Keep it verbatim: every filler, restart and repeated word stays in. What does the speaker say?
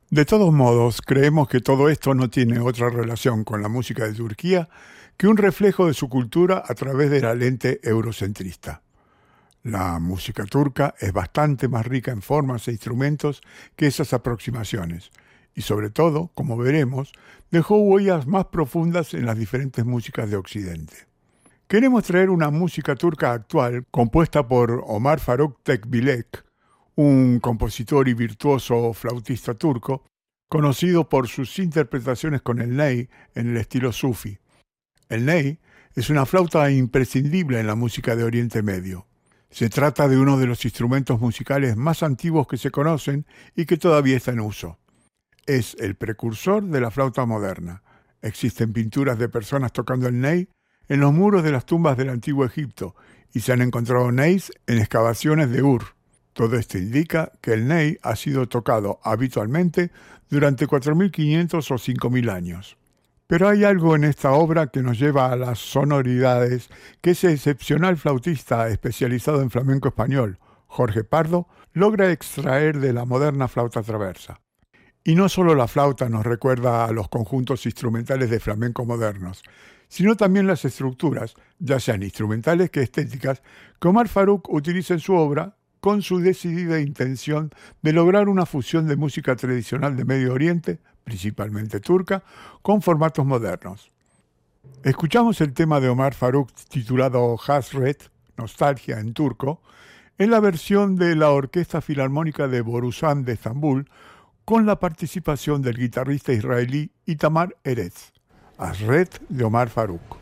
De todos modos, creemos que todo esto no tiene otra relación con la música de Turquía que un reflejo de su cultura a través de la lente eurocentrista. La música turca es bastante más rica en formas e instrumentos que esas aproximaciones, y sobre todo, como veremos, dejó huellas más profundas en las diferentes músicas de Occidente. Queremos traer una música turca actual compuesta por Omar Faruk Tekbilek, un compositor y virtuoso flautista turco, conocido por sus interpretaciones con el ney en el estilo sufi. El ney es una flauta imprescindible en la música de Oriente Medio. Se trata de uno de los instrumentos musicales más antiguos que se conocen y que todavía está en uso. Es el precursor de la flauta moderna. Existen pinturas de personas tocando el ney en los muros de las tumbas del antiguo Egipto y se han encontrado neys en excavaciones de Ur. Todo esto indica que el ney ha sido tocado habitualmente durante cuatro mil quinientos o cinco mil años. Pero hay algo en esta obra que nos lleva a las sonoridades que ese excepcional flautista especializado en flamenco español, Jorge Pardo, logra extraer de la moderna flauta traversa. Y no solo la flauta nos recuerda a los conjuntos instrumentales de flamenco modernos, sino también las estructuras, ya sean instrumentales que estéticas, que Omar Faruk utiliza en su obra con su decidida intención de lograr una fusión de música tradicional de Medio Oriente, principalmente turca, con formatos modernos. Escuchamos el tema de Omar Faruk titulado Hasret, Nostalgia en turco, en la versión de la Orquesta Filarmónica de Borusan de Estambul, con la participación del guitarrista israelí Itamar Erez. Hasret de Omar Faruk.